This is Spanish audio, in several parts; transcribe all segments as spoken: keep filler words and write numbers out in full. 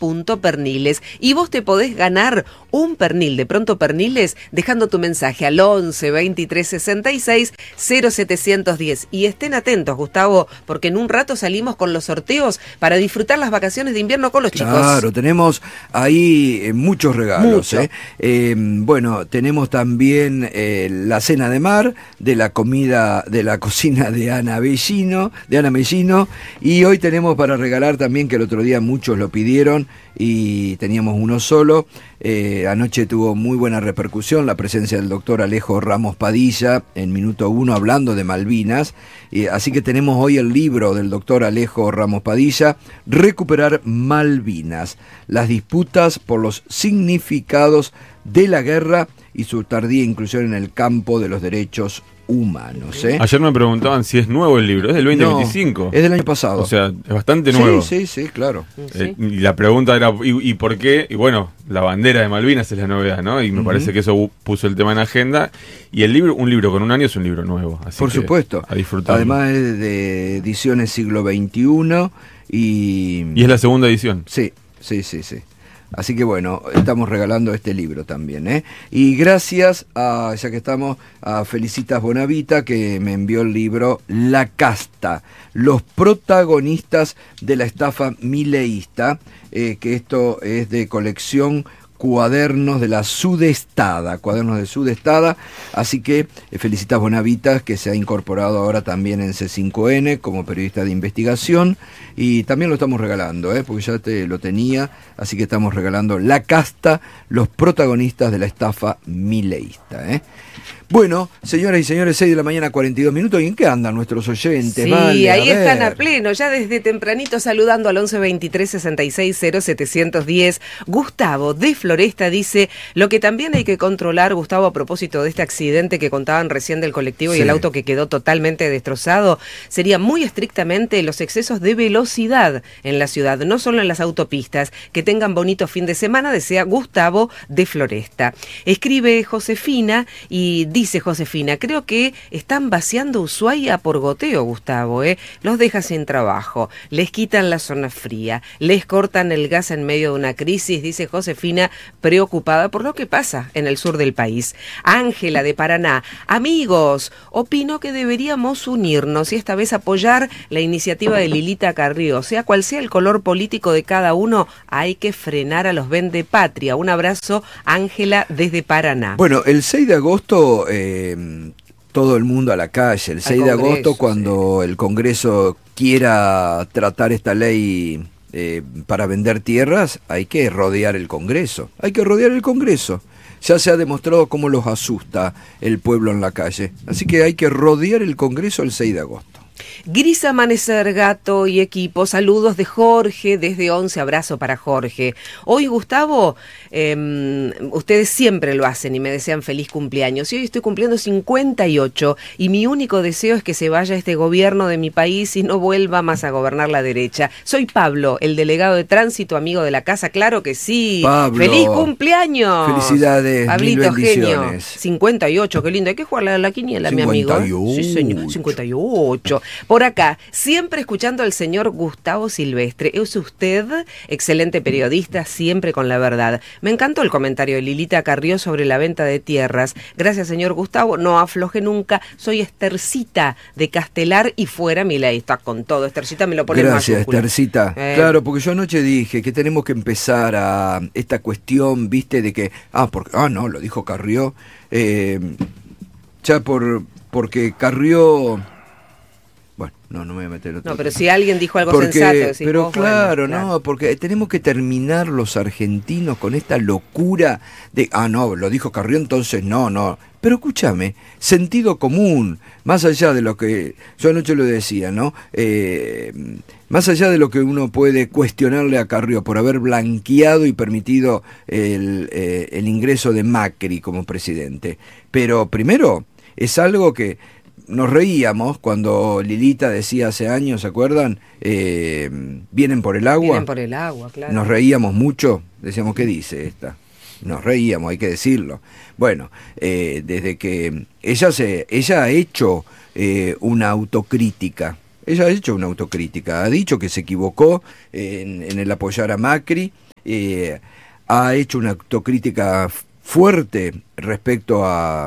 punto perniles. Y vos te podés ganar un pernil de Pronto Perniles dejando tu mensaje al once veintitrés sesenta y seis cero setecientos diez. Y estén atentos, Gustavo, porque en un rato salimos con los sorteos para disfrutar las vacaciones de invierno con los claro, chicos. Claro, tenemos ahí eh, muchos regalos. Mucho. ¿eh? Eh, bueno, tenemos también eh, la cena de mar de la comida de la cocina de Ana Bellino, de Ana Bellino, y hoy tenemos para regalar también, que el otro día muchos lo pidieron y teníamos uno solo. Eh, anoche tuvo muy buena repercusión la presencia del doctor Alejo Ramos Padilla en Minuto Uno hablando de Malvinas, eh, así que tenemos hoy el libro del doctor Alejo Ramos Padilla, Recuperar Malvinas, las disputas por los significados de la guerra y su tardía inclusión en el campo de los derechos humanos. ¿eh? Ayer me preguntaban si es nuevo el libro, es del veinte veinticinco. No, es del año pasado. O sea, es bastante nuevo. Sí, sí, sí, claro. Eh, y la pregunta era, ¿y, ¿y por qué? Y bueno, la bandera de Malvinas es la novedad, ¿no? Y me uh-huh. parece que eso puso el tema en agenda. Y el libro, un libro con un año es un libro nuevo. Así por que supuesto. A disfrutar. Además es de ediciones siglo veintiuno y... Y es la segunda edición. Sí, sí, sí, sí. Así que bueno, estamos regalando este libro también, ¿eh? Y gracias a, ya que estamos, a Felicitas Bonavita, que me envió el libro La Casta, los protagonistas de la estafa mileísta, eh, que esto es de colección Cuadernos de la Sudestada, Cuadernos de Sudestada, así que eh, Felicitas Bonavita, que se ha incorporado ahora también en C cinco N como periodista de investigación, y también lo estamos regalando, ¿eh? porque ya te lo tenía, así que estamos regalando La Casta, los protagonistas de la estafa mileísta. ¿eh? Bueno, señoras y señores, seis de la mañana, cuarenta y dos minutos. ¿Y en qué andan nuestros oyentes? Sí, vale, ahí a están ver. a pleno, ya desde tempranito saludando al once veintitrés sesenta y seis cero setecientos diez. Gustavo de Floresta dice, lo que también hay que controlar, Gustavo, a propósito de este accidente que contaban recién del colectivo sí. y el auto que quedó totalmente destrozado, sería muy estrictamente los excesos de velocidad en la ciudad, no solo en las autopistas. Que tengan bonito fin de semana, desea Gustavo de Floresta. Escribe Josefina y dice Josefina, creo que están vaciando Ushuaia por goteo, Gustavo, ¿eh? Los deja sin trabajo, les quitan la zona fría, les cortan el gas en medio de una crisis, dice Josefina, preocupada por lo que pasa en el sur del país. Ángela de Paraná, amigos, opino que deberíamos unirnos y esta vez apoyar la iniciativa de Lilita Carrió, sea cual sea el color político de cada uno, hay que frenar a los vendepatria. Un abrazo, Ángela desde Paraná. Bueno, el seis de agosto Eh, todo el mundo a la calle, el seis de agosto, cuando sí. el Congreso quiera tratar esta ley eh, para vender tierras, hay que rodear el Congreso, hay que rodear el Congreso. Ya se ha demostrado cómo los asusta el pueblo en la calle, así que hay que rodear el Congreso el seis de agosto. Gris amanecer, gato y equipo, saludos de Jorge desde once, abrazo para Jorge. Hoy, Gustavo, eh, ustedes siempre lo hacen y me desean feliz cumpleaños. Y hoy estoy cumpliendo cincuenta y ocho y mi único deseo es que se vaya este gobierno de mi país y no vuelva más a gobernar la derecha. Soy Pablo, el delegado de tránsito, amigo de la casa, claro que sí. Pablo, ¡feliz cumpleaños! Felicidades, Pablito, mil bendiciones. Genio. cincuenta y ocho, qué lindo. Hay que jugarle a la quiniela, cincuenta y ocho. Mi amigo. Sí, señor. cincuenta y ocho. Por acá, siempre escuchando al señor Gustavo Silvestre. Es usted excelente periodista, siempre con la verdad. Me encantó el comentario de Lilita Carrió sobre la venta de tierras. Gracias, señor Gustavo. No afloje nunca. Soy Estercita de Castelar y fuera Milei. Está con todo. Estercita me lo pone en mayúscula. Gracias, Estercita. Eh. Claro, porque yo anoche dije que tenemos que empezar a esta cuestión, viste, de que, ah, porque, ah, no, lo dijo Carrió. Eh, ya por, porque Carrió... Bueno, no, no me voy a meter otro. No, pero si alguien dijo algo porque, sensato, decís pero vos, claro, bueno, claro, no, porque tenemos que terminar los argentinos con esta locura de, ah, no, lo dijo Carrió, entonces no, no. Pero escúchame, sentido común, más allá de lo que, yo anoche lo decía, ¿no? Eh, más allá de lo que uno puede cuestionarle a Carrió por haber blanqueado y permitido el, eh, el ingreso de Macri como presidente. Pero primero, es algo que... Nos reíamos cuando Lilita decía hace años, ¿se acuerdan? Eh, ¿Vienen por el agua? Vienen por el agua, claro. Nos reíamos mucho, decíamos, ¿qué dice esta? Nos reíamos, hay que decirlo. Bueno, eh, desde que ella, se, ella ha hecho eh, una autocrítica, ella ha hecho una autocrítica, ha dicho que se equivocó en, en el apoyar a Macri, eh, ha hecho una autocrítica fuerte respecto a,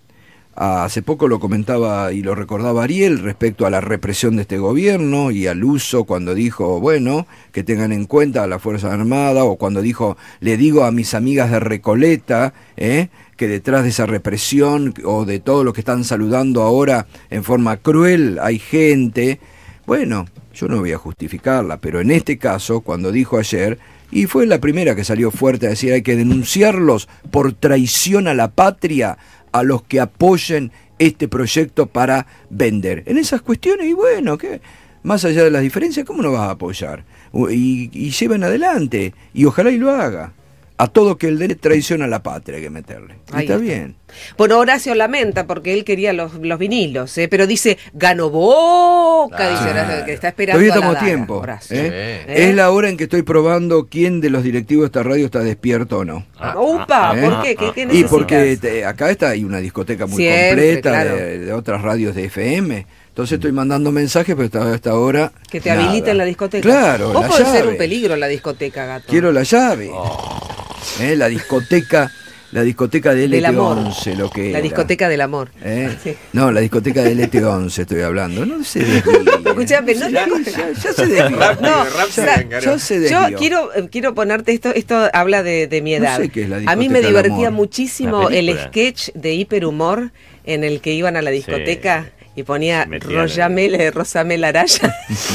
a, hace poco lo comentaba y lo recordaba Ariel, respecto a la represión de este gobierno y al uso cuando dijo, bueno, que tengan en cuenta a las Fuerzas Armadas, o cuando dijo, le digo a mis amigas de Recoleta, ¿eh? que detrás de esa represión o de todo lo que están saludando ahora en forma cruel hay gente. Bueno, yo no voy a justificarla, pero en este caso, cuando dijo ayer, y fue la primera que salió fuerte a decir hay que denunciarlos por traición a la patria a los que apoyen este proyecto para vender. En esas cuestiones, y bueno, ¿qué? Más allá de las diferencias, ¿cómo no vas a apoyar? Y, y lleven adelante, y ojalá y lo haga. A todo que el de traición a la patria hay que meterle. Está, está bien. Bueno, Horacio lamenta porque él quería los, los vinilos, ¿eh? Pero dice, ganó Boca, ah, dice Horacio, que está esperando. Todavía estamos a a tiempo. ¿eh? ¿Eh? Es la hora en que estoy probando quién de los directivos de esta radio está despierto o no. Ah, ¡Upa! ¿Eh? ¿Por qué? ¿Qué, qué necesitas? Y porque te, acá está hay una discoteca muy Siempre, completa claro. de, de otras radios de F M. Entonces estoy mandando mensajes, pero hasta, hasta ahora. Que te nada. habiliten la discoteca. Claro, Vos la podés llave. ser un peligro en la discoteca, gato. Quiero la llave. Oh. ¿Eh? La discoteca, la discoteca de L T once, lo que La era. discoteca del amor. ¿Eh? Sí. No, la discoteca de L T once estoy hablando. No se desvíe. Escuchame, no ya, te... ya, ya se desvió. No, ya, ya se desvió. Yo quiero, quiero ponerte esto, esto habla de, de mi edad. No sé qué es la a mí me discoteca del divertía amor. muchísimo el sketch de hiperhumor en el que iban a la discoteca. Sí. Y ponía Rosamel, Rosamel Araya.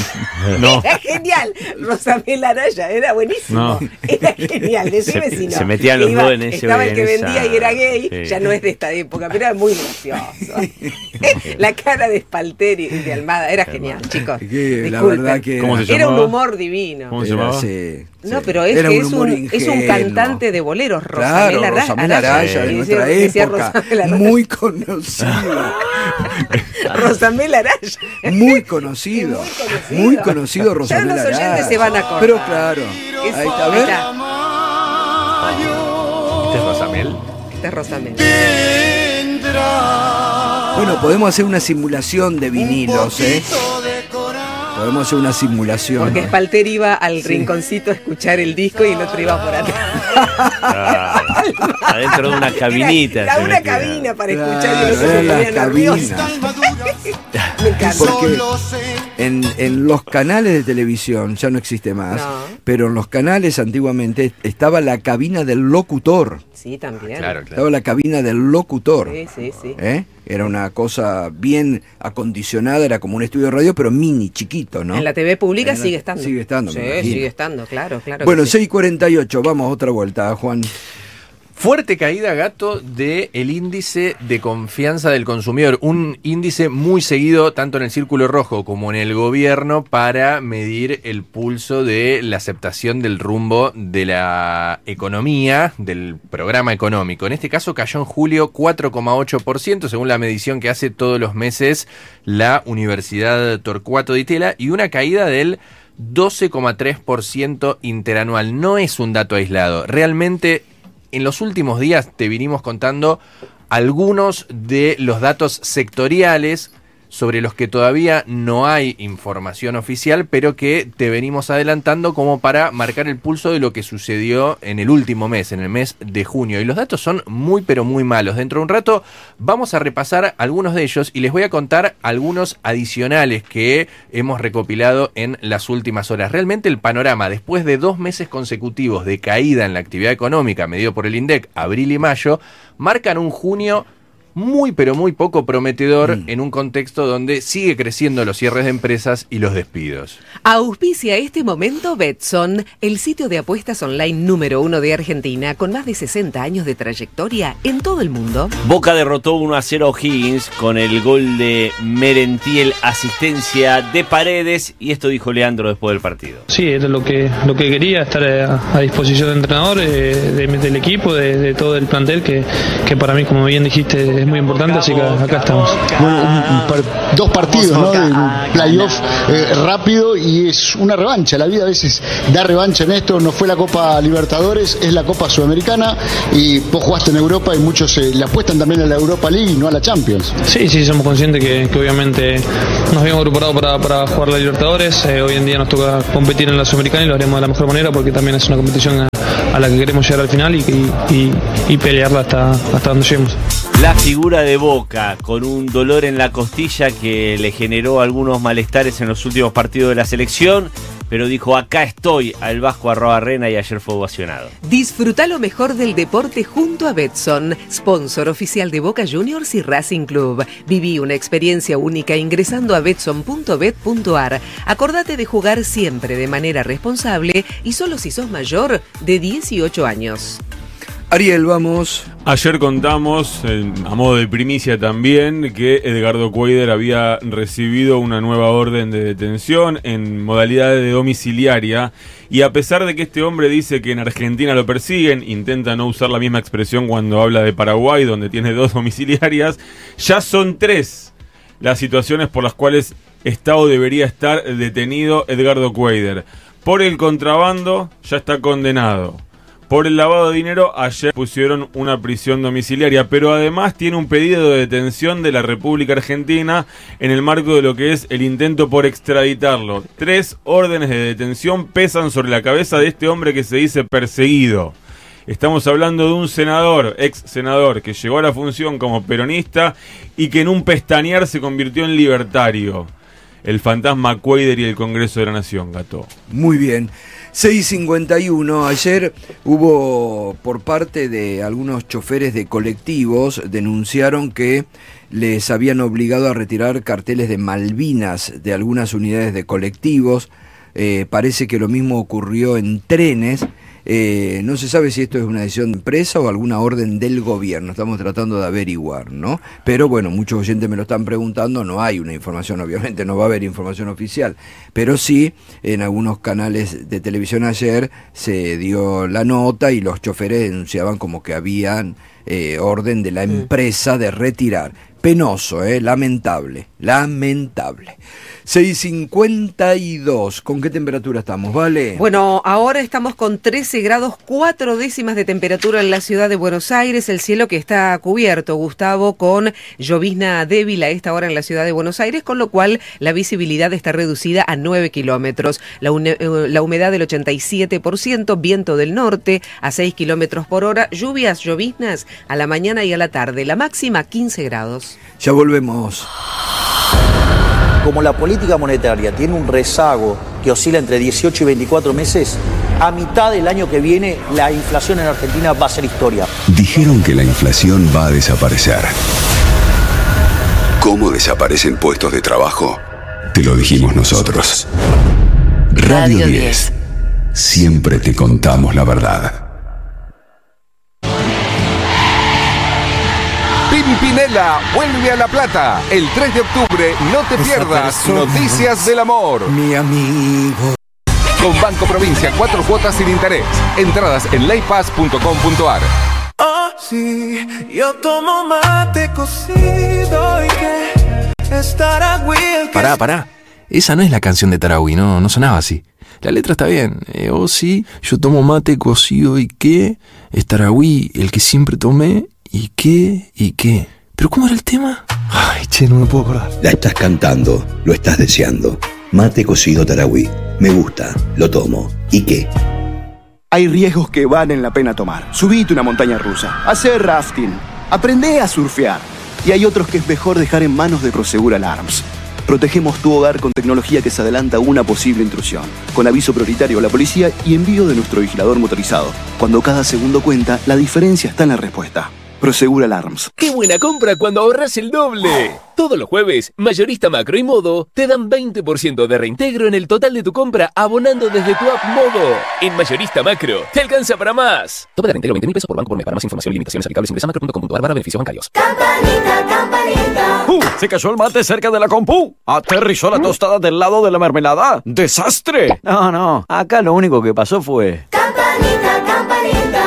No. Era genial. Rosamel Araya, era buenísimo. No. Era genial. Decime se, si no. Se metían los iba, dos en ese. Estaba el que esa... vendía y era gay. Sí. Ya no es de esta época, pero era muy gracioso. La cara de Espalter y de Almada. Era genial, chicos. Que, la verdad que ¿Cómo se era llamaba? un humor divino. ¿Cómo se llamaba? Sí, no, sí. pero es Era que un es, humor un, es un cantante de boleros, Rosamel claro, Rosamel Araya, Araya de nuestra decía, época, decía muy conocido. Rosamel Araya. Muy conocido. Muy conocido. Muy conocido Rosamel Araya. Ya los oyentes Araya. se van a acordar. Pero claro. Es, ahí está, a ver. ¿Este es Rosamel? Este es Rosamel. Bueno, podemos hacer una simulación de vinilos, ¿eh? Podemos hacer una simulación. Porque Espalter iba al sí. rinconcito a escuchar el disco y el otro iba por atrás. Ah, adentro de una cabinita. Era, era una metía. cabina para escuchar claro, y el otro se ponía nervioso. Me encantó. Porque en, en los canales de televisión ya no existe más, no. pero en los canales antiguamente estaba la cabina del locutor. Sí, también. Ah, claro, claro. Estaba la cabina del locutor. Sí, sí, sí. ¿Eh? Era una cosa bien acondicionada, era como un estudio de radio, pero mini, chiquito, ¿no? En la T V pública la, sigue estando. Sigue estando, sí, me sigue estando, claro, claro. Bueno, sí. seis cuarenta y ocho, vamos, otra vuelta, Juan. Fuerte caída, Gato, del índice de confianza del consumidor. Un índice muy seguido tanto en el Círculo Rojo como en el gobierno para medir el pulso de la aceptación del rumbo de la economía, del programa económico. En este caso cayó en julio cuatro coma ocho por ciento, según la medición que hace todos los meses la Universidad Torcuato Di Tella, y una caída del doce coma tres por ciento interanual. No es un dato aislado. Realmente, en los últimos días te vinimos contando algunos de los datos sectoriales sobre los que todavía no hay información oficial, pero que te venimos adelantando como para marcar el pulso de lo que sucedió en el último mes, en el mes de junio. Y los datos son muy pero muy malos. Dentro de un rato vamos a repasar algunos de ellos y les voy a contar algunos adicionales que hemos recopilado en las últimas horas. Realmente el panorama, después de dos meses consecutivos de caída en la actividad económica medido por el INDEC, abril y mayo, marcan un junio muy pero muy poco prometedor mm. en un contexto donde sigue creciendo los cierres de empresas y los despidos. Auspicia este momento Betson, el sitio de apuestas online número uno de Argentina, con más de sesenta años de trayectoria en todo el mundo. Boca derrotó uno a cero O'Higgins con el gol de Merentiel, asistencia de Paredes, y esto dijo Leandro después del partido. Sí, era lo que, lo que quería, estar a, a disposición del entrenador, eh, de, del equipo, de, de todo el plantel, que, que para mí, como bien dijiste, es muy importante, así que acá estamos. Bueno, un, un par, dos partidos, ¿no? De un playoff eh, rápido y es una revancha. La vida a veces da revancha en esto. No fue la Copa Libertadores, es la Copa Sudamericana y vos jugaste en Europa y muchos eh, le apuestan también a la Europa League y no a la Champions. Sí, sí, somos conscientes que, que obviamente nos habíamos agrupado para, para jugar la Libertadores. Eh, hoy en día nos toca competir en la Sudamericana y lo haremos de la mejor manera porque también es una competición a, a la que queremos llegar al final y, y, y, y pelearla hasta, hasta donde lleguemos. La figura de Boca, con un dolor en la costilla que le generó algunos malestares en los últimos partidos de la selección, pero dijo, acá estoy, al Vasco Arrobarrena, y ayer fue ovacionado. Disfruta lo mejor del deporte junto a Betson, sponsor oficial de Boca Juniors y Racing Club. Viví una experiencia única ingresando a betson punto bet punto ar. Acordate de jugar siempre de manera responsable y solo si sos mayor de dieciocho años. Ariel, vamos. Ayer contamos, eh, a modo de primicia también, que Edgardo Cuéllar había recibido una nueva orden de detención en modalidad de domiciliaria, y a pesar de que este hombre dice que en Argentina lo persiguen, intenta no usar la misma expresión cuando habla de Paraguay, donde tiene dos domiciliarias, ya son tres las situaciones por las cuales está o debería estar detenido Edgardo Cuéllar. Por el contrabando ya está condenado. Por el lavado de dinero, ayer pusieron una prisión domiciliaria, pero además tiene un pedido de detención de la República Argentina en el marco de lo que es el intento por extraditarlo. Tres órdenes de detención pesan sobre la cabeza de este hombre que se dice perseguido. Estamos hablando de un senador, ex senador, que llegó a la función como peronista y que en un pestañear se convirtió en libertario. El fantasma Cuéllar y el Congreso de la Nación, Gato. Muy bien. seis cincuenta y uno, ayer hubo por parte de algunos choferes de colectivos, denunciaron que les habían obligado a retirar carteles de Malvinas de algunas unidades de colectivos. Eh, parece que lo mismo ocurrió en trenes. Eh, no se sabe si esto es una decisión de empresa o alguna orden del gobierno, estamos tratando de averiguar, ¿no? Pero bueno, muchos oyentes me lo están preguntando, no hay una información, obviamente no va a haber información oficial, pero sí, en algunos canales de televisión ayer se dio la nota y los choferes denunciaban como que habían eh, orden de la empresa de retirar. Penoso, eh, lamentable, lamentable. seis cincuenta y dos, ¿con qué temperatura estamos, Vale? Bueno, ahora estamos con trece grados, cuatro décimas de temperatura en la ciudad de Buenos Aires, el cielo que está cubierto, Gustavo, con llovizna débil a esta hora en la ciudad de Buenos Aires, con lo cual la visibilidad está reducida a nueve kilómetros, la, la humedad del ochenta y siete por ciento, viento del norte a seis kilómetros por hora, lluvias, lloviznas a la mañana y a la tarde, la máxima quince grados. Ya volvemos. Como la política monetaria tiene un rezago que oscila entre dieciocho y veinticuatro meses, a mitad del año que viene la inflación en Argentina va a ser historia. Dijeron que la inflación va a desaparecer. ¿Cómo desaparecen puestos de trabajo? Te lo dijimos nosotros. Radio diez. Siempre te contamos la verdad. Pimpinela vuelve a La Plata. El tres de octubre, no te pierdas Noticias del Amor. Mi amigo. Con Banco Provincia, cuatro cuotas sin interés. Entradas en leypass punto com punto ar. Oh, sí, yo tomo mate cocido y que estará Will. Pará, pará. Esa no es la canción de Tarahui, no, no sonaba así. La letra está bien. Eh, oh, sí, yo tomo mate cocido y que Tarahui, el que siempre tomé. ¿Y qué? ¿Y qué? ¿Pero cómo era el tema? Ay, che, no me puedo acordar. La estás cantando, lo estás deseando. Mate cocido Tarahui. Me gusta, lo tomo. ¿Y qué? Hay riesgos que valen la pena tomar. Subite una montaña rusa, hacer rafting, aprendé a surfear. Y hay otros que es mejor dejar en manos de Prosegur Alarms. Protegemos tu hogar con tecnología que se adelanta a una posible intrusión, con aviso prioritario a la policía y envío de nuestro vigilador motorizado. Cuando cada segundo cuenta, la diferencia está en la respuesta. Prosegur Alarms. ¡Qué buena compra cuando ahorras el doble! Todos los jueves, Mayorista Macro y Modo te dan veinte por ciento de reintegro en el total de tu compra abonando desde tu app Modo. En Mayorista Macro, te alcanza para más. Tope de reintegro veinte mil pesos por banco por mes. Para más información y limitaciones aplicables ingresa macro punto com punto ar barra beneficios bancarios. Campanita, campanita. ¡Uh! Se cayó el mate cerca de la compu. Aterrizó la tostada del lado de la mermelada. ¡Desastre! No, no. Acá lo único que pasó fue... Campanita, campanita.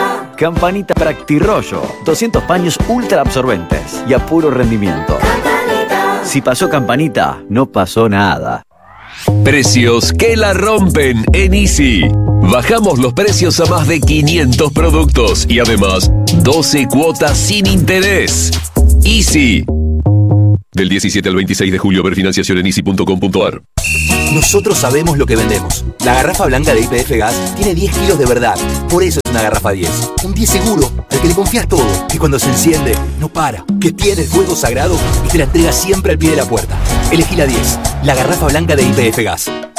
Campanita Practirollo. doscientos paños ultra absorbentes y a puro rendimiento. Campanita. Si pasó Campanita, no pasó nada. Precios que la rompen en Easy. Bajamos los precios a más de quinientos productos y además doce cuotas sin interés. Easy. Del diecisiete al veintiséis de julio, ver financiación en easy punto com punto a r. Nosotros sabemos lo que vendemos. La garrafa blanca de Y P F Gas tiene diez kilos de verdad. Por eso es una garrafa diez. Un diez seguro, al que le confías todo. Que cuando se enciende, no para. Que tiene el fuego sagrado y te la entrega siempre al pie de la puerta. Elegí la diez, la garrafa blanca de Y P F Gas.